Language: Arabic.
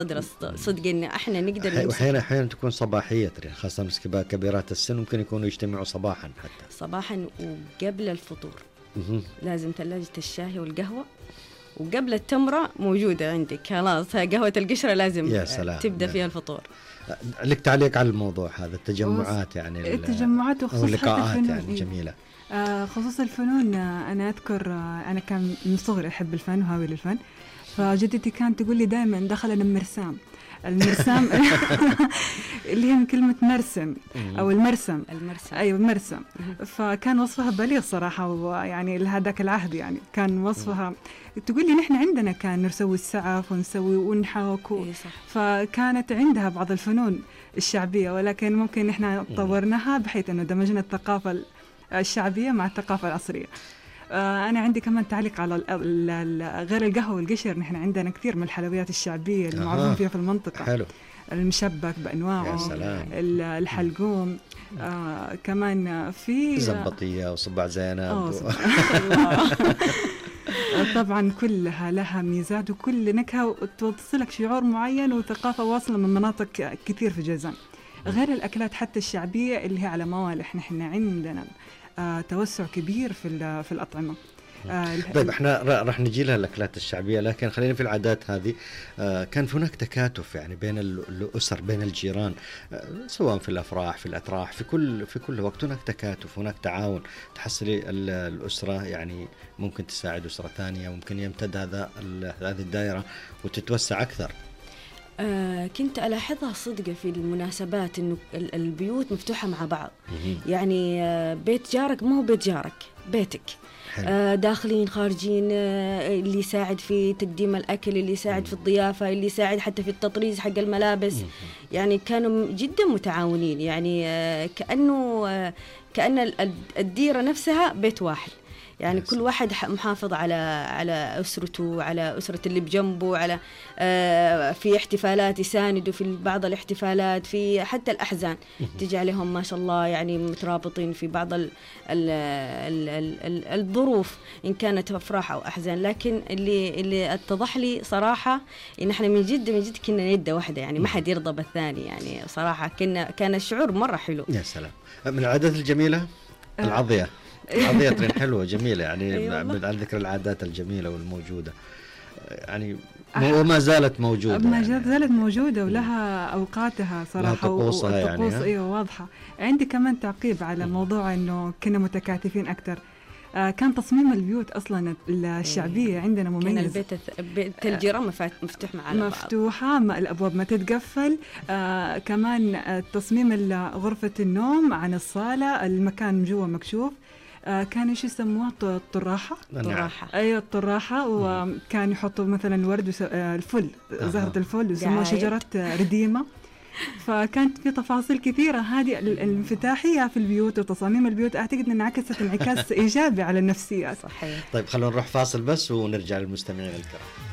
صدق إن إحنا نقدر أحيانا تكون صباحية، خاصة كبيرات السن ممكن يكونوا يجتمعوا صباحا، حتى صباحا وقبل الفطور. لازم ثلاجة الشاي والقهوة، وقبل التمرة موجودة عندك خلاص، قهوة القشرة لازم تبدأ فيها الفطور. لك تعليق على الموضوع هذا، التجمعات يعني التجمعات وخصوص اللقاءات يعني جميلة. خصوص الفنون، أنا أذكر أنا كان من صغري أحب الفن وهاوي للفن، فجدتي كانت تقول لي دائما دخلنا المرسام اللي هي من كلمة مرسم أو المرسم. أيوة المرسم. فكان وصفها بليغ صراحة، ويعني لهذاك العهد يعني كان وصفها تقول لي نحن عندنا كان نسوي السعف ونسوي ونحوك فكانت عندها بعض الفنون الشعبية، ولكن ممكن نحن طورناها بحيث أنه دمجنا الثقافة الشعبية مع الثقافة العصرية. أنا عندي كمان تعليق على غير القهوة والقشر، نحن عندنا كثير من الحلويات الشعبية المعروفة فيها في المنطقة. حلو. المشبك بأنواعه، الحلقوم، كمان في زبطية وصباع زينب طبعا كلها لها ميزات، وكل نكهة توصلك شعور معين وثقافة واصلة من مناطق كثير في جازان. غير الأكلات حتى الشعبية اللي هي على موالح، نحن عندنا توسع كبير في الأطعمة. طيب احنا راح نجي لها الأكلات الشعبية، لكن خلينا في العادات هذه. كان هناك تكاتف يعني بين الأسر، بين الجيران، سواء في الأفراح في الأتراح، في كل وقت هناك تكاتف، هناك تعاون. تحصلي الأسرة يعني ممكن تساعد أسرة ثانية، ممكن يمتد هذه الدائرة وتتوسع أكثر. كنت ألاحظها صدقة في المناسبات إنه البيوت مفتوحة مع بعض. يعني بيت جارك ما هو بيت جارك، بيتك. داخلين خارجين، اللي يساعد في تقديم الأكل، اللي يساعد في الضيافة، اللي يساعد حتى في التطريز حق الملابس. يعني كانوا جدا متعاونين، يعني كأن الديرة نفسها بيت واحد. يعني كل واحد محافظ على أسرته، على أسرة اللي بجنبه، على في احتفالات يساندوا في بعض الاحتفالات، في حتى الأحزان تجي عليهم ما شاء الله، يعني مترابطين في بعض الظروف إن كانت أفراح أو أحزان. لكن اللي اتضح لي صراحة إن إحنا من جد كنا يدة واحدة، يعني ما حد يرضى بالثاني. يعني صراحة كان الشعور مرة حلو. يا سلام. من العادات الجميلة العضية. عضية حلوة جميلة يعني. على ذكر العادات الجميلة والموجودة يعني وما زالت موجودة، ما زالت موجودة ولها أوقاتها صراحة، طقوسها والطقوس يعني. أيوة واضحة. عندي كمان تعقيب على موضوع إنه كنا متكاتفين أكتر. كان تصميم البيوت أصلا الشعبية عندنا مميز. كان بيت الجيران مفتوح معنا، مفتوحة، الأبواب ما تتقفل. كمان تصميم غرفة النوم عن الصالة، المكان جوا مكشوف. كان ايش يسموها؟ الطراحة. ايوه الطراحة. وكان يحطوا مثلا ورد الفل، زهرة الفل يسموها شجرة رديمة. فكانت في تفاصيل كثيرة. هذه الانفتاحية في البيوت وتصاميم البيوت أعتقد أن انعكست انعكاس إيجابي على النفسيات. صحيح. طيب خلونا نروح فاصل بس ونرجع للمستمعين الكرام.